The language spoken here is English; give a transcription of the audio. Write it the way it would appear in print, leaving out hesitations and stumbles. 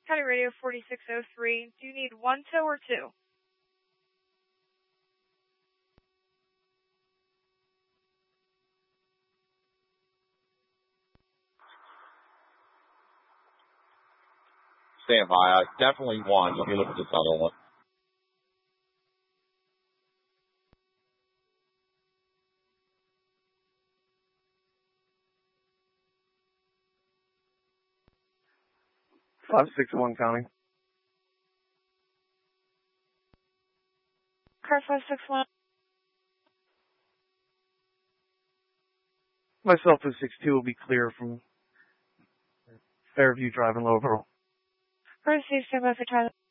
County Radio 4603. Do you need one tow or two? Stand by. Definitely one. Let me look at this other one. Five 6-1 County. Car 561. Myself and 6-2 will be clear from Fairview Drive in Louisville. Proceed, stand by for Tyler.